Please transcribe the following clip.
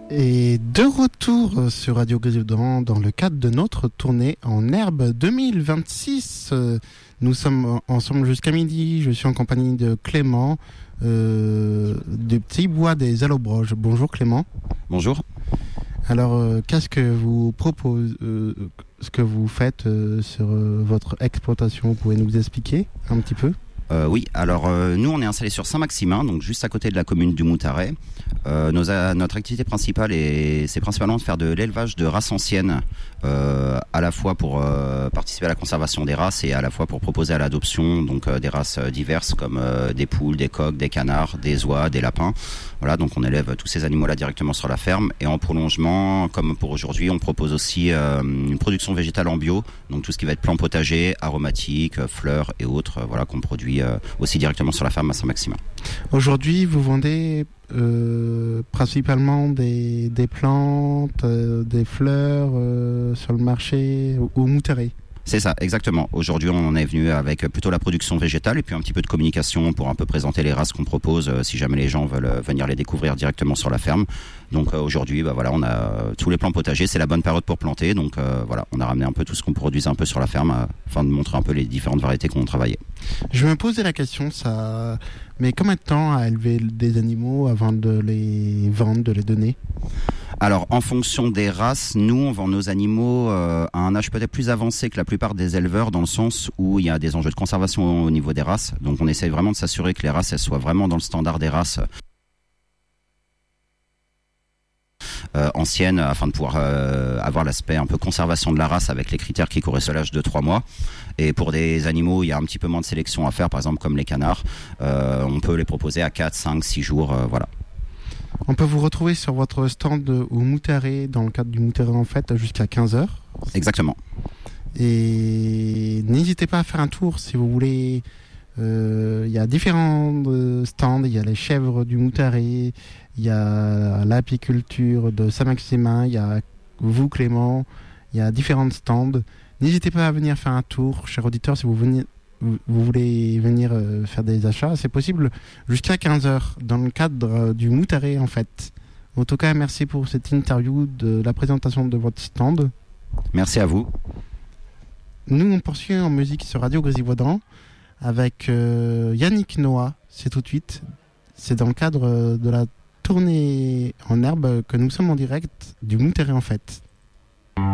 Et de retour sur Radio Grisaudan dans le cadre de notre tournée en herbe 2026. Nous sommes ensemble jusqu'à midi. Je suis en compagnie de Clément du Petit Bois des Allobroges. Bonjour Clément. Bonjour. Alors, qu'est-ce que vous proposez, ce que vous faites sur votre exploitation? Vous pouvez nous expliquer un petit peu? Oui, alors nous on est installé sur Saint-Maximin, donc juste à côté de la commune du Moutaret. Notre activité principale c'est principalement de faire de l'élevage de races anciennes, à la fois pour participer à la conservation des races et à la fois pour proposer à l'adoption donc des races diverses comme des poules, des coqs, des canards, des oies, des lapins. Voilà, donc on élève tous ces animaux-là directement sur la ferme et en prolongement, comme pour aujourd'hui, on propose aussi une production végétale en bio, donc tout ce qui va être plants potagers, aromatiques, fleurs et autres, voilà, qu'on produit aussi directement sur la ferme à Saint-Maximin. Aujourd'hui, vous vendez principalement des plantes, des fleurs sur le marché au Moutaret. C'est ça, exactement. Aujourd'hui, on en est venu avec plutôt la production végétale et puis un petit peu de communication pour un peu présenter les races qu'on propose si jamais les gens veulent venir les découvrir directement sur la ferme. Donc aujourd'hui, voilà, on a tous les plants potagers, c'est la bonne période pour planter. Donc voilà, on a ramené un peu tout ce qu'on produisait un peu sur la ferme afin de montrer un peu les différentes variétés qu'on travaillait. Je me posais la question, mais combien de temps à élever des animaux avant de les vendre, de les donner? Alors, en fonction des races, nous, on vend nos animaux à un âge peut-être plus avancé que la plupart des éleveurs, dans le sens où il y a des enjeux de conservation au niveau des races. Donc, on essaye vraiment de s'assurer que les races, elles soient vraiment dans le standard des races anciennes, afin de pouvoir avoir l'aspect un peu conservation de la race avec les critères qui correspondent à l'âge de 3 mois. Et pour des animaux, il y a un petit peu moins de sélection à faire, par exemple comme les canards. On peut les proposer à 4, 5, 6 jours, voilà. On peut vous retrouver sur votre stand au Moutaret, dans le cadre du Moutaret en fait, jusqu'à 15h. Exactement. Et n'hésitez pas à faire un tour si vous voulez. Il y a différents stands, il y a les chèvres du Moutaret, il y a l'apiculture de Saint-Maximin, il y a vous Clément, il y a différents stands. N'hésitez pas à venir faire un tour, chers auditeurs, si vous voulez venir faire des achats, c'est possible jusqu'à 15h dans le cadre du Moutaret en fait. En tout cas, merci pour cette interview de la présentation de votre stand. Merci à vous. Nous, on poursuit en musique sur Radio Grisaudan avec Yannick Noah, c'est tout de suite. C'est dans le cadre de la tournée en herbe que nous sommes en direct du Moutaret en fait.